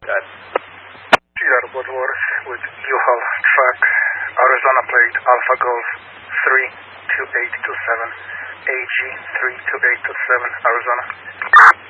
Got Seattle Waters with U-Haul truck, Arizona plate Alpha Golf 32827, AG 32827, Arizona.